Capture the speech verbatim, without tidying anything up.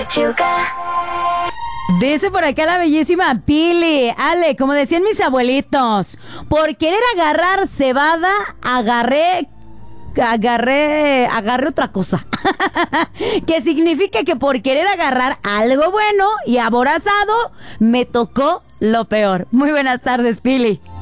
lechuga. Dice por acá la bellísima Pili. Ale, como decían mis abuelitos, por querer agarrar cebada, agarré... Agarré, agarré otra cosa. Que significa que por querer agarrar algo bueno y aborazado, me tocó lo peor. Muy buenas tardes, Pili.